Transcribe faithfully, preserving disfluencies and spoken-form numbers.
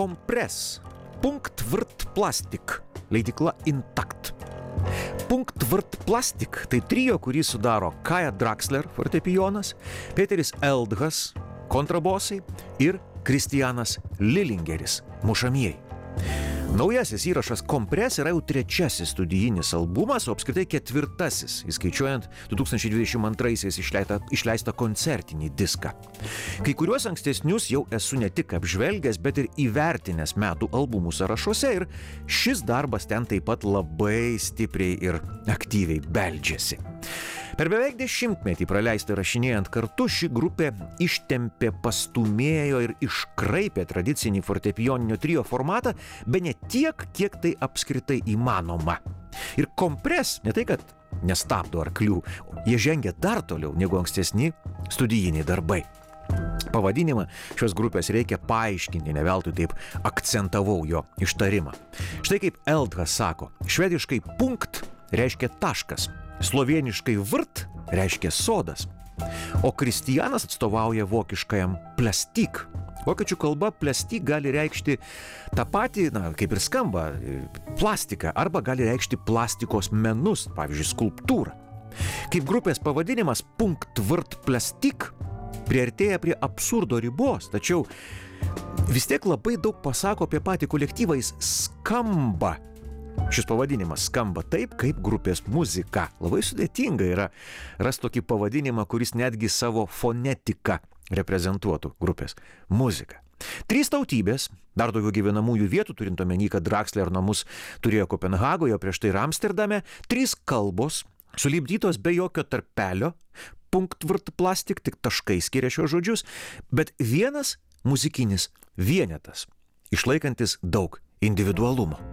Kompress, Punktwrt Plastik, leidykla Intakt. Punktwrt Plastik tai trio, kurį sudaro Kaja Draxler, fortepijonas, Peteris Eldhas, kontrabosai ir Kristianas Lilingeris, mušamieji. Naujasis įrašas Kompress yra jau trečiasis studijinis albumas, o apskritai ketvirtasis, įskaičiuojant du tūkstančiai dvidešimt antraisiais išleistą, išleistą koncertinį diską. Kai kuriuos ankstesnius jau esu ne tik apžvelgęs, bet ir įvertinęs metų albumų sąrašuose ir šis darbas ten taip pat labai stipriai ir aktyviai beldžiasi. Per beveik dešimtmetį praleistą rašinėjant kartu, ši grupė ištempė, pastumėjo ir iškraipė tradicinį fortepijoninio trio formatą, bene tiek, kiek tai apskritai įmanoma. Ir Kompress ne tai, kad nestabdo arklių, jie žengia dar toliau negu ankstesni studijiniai darbai. Pavadinimą šios grupės reikia paaiškinti, ne veltui taip akcentavau jo ištarimą. Štai kaip Eldhas sako, švediškai punkt reiškia taškas, slovėniškai vrt reiškia sodas, o Kristianas atstovauja vokiškajam plastik. Vokiečių kalba plastik gali reikšti tą patį, na, kaip ir skamba, plastiką, arba gali reikšti plastikos menus, pavyzdžiui, skulptūrą. Kaip grupės pavadinimas Punktwrt Plastik priartėja prie absurdo ribos, tačiau vis tiek labai daug pasako apie patį kolektyvą, jis skamba. Šis pavadinimas skamba taip, kaip grupės muzika. Labai sudėtinga yra rasti tokį pavadinimą, kuris netgi savo fonetiką reprezentuotų grupės muziką. Trys tautybės, dar daugiau gyvenamųjų vietų, turint omeny, kad Draxler namus turėjo Kopenhagoje, prieš tai ir Amsterdame, trys kalbos, sulipdytos be jokio tarpelio, Punktwrt Plastik, tik taškai skiria šios žodžius, bet vienas muzikinis vienetas, išlaikantis daug individualumo.